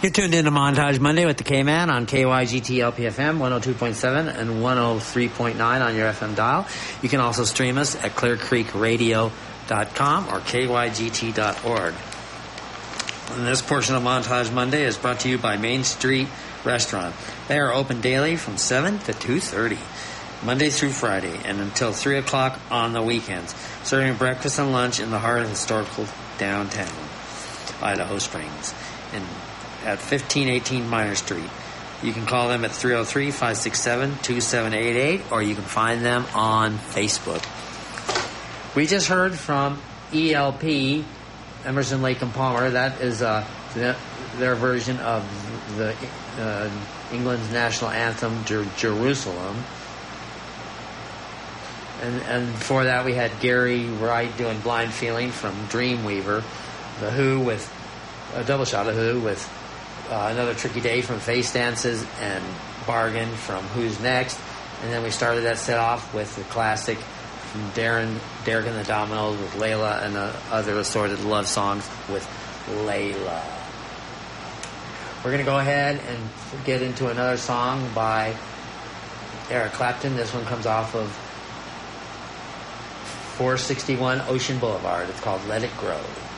You're tuned into Montage Monday with the K-Man on KYGT LPFM 102.7 and 103.9 on your FM dial. You can also stream us at clearcreekradio.com or kygt.org. And this portion of Montage Monday is brought to you by Main Street Restaurant. They are open daily from 7 to 2:30, Monday through Friday, and until 3 o'clock on the weekends, serving breakfast and lunch in the heart of historical downtown Idaho Springs at 1518 Minor Street. You can call them at 303-567-2788, or you can find them on Facebook. We just heard from ELP, Emerson, Lake and Palmer. That is their version of the England's national anthem, Jerusalem. And before that, we had Gary Wright doing Blind Feeling from Dreamweaver. The Who with a double shot of Who with Another Tricky Day from Face Dances and Bargain from Who's Next. And then we started that set off with the classic from Derek and the Dominoes with Layla and other assorted love songs with Layla. We're going to go ahead and get into another song by Eric Clapton. This one comes off of 461 Ocean Boulevard. It's called Let It Grow.